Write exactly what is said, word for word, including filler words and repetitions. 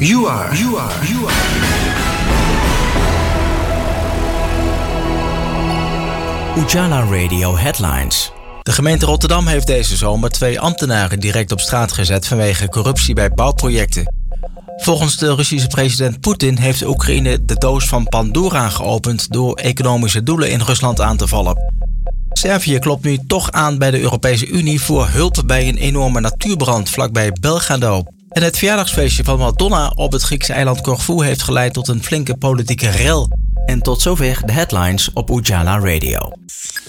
You are, you are, you are. Ujala Radio Headlines. De gemeente Rotterdam heeft deze zomer twee ambtenaren direct op straat gezet vanwege corruptie bij bouwprojecten. Volgens de Russische president Poetin heeft Oekraïne de doos van Pandora geopend door economische doelen in Rusland aan te vallen. Servië klopt nu toch aan bij de Europese Unie voor hulp bij een enorme natuurbrand vlakbij Belgrado. En het verjaardagsfeestje van Madonna op het Griekse eiland Corfu heeft geleid tot een flinke politieke rel. En tot zover de headlines op Ujala Radio.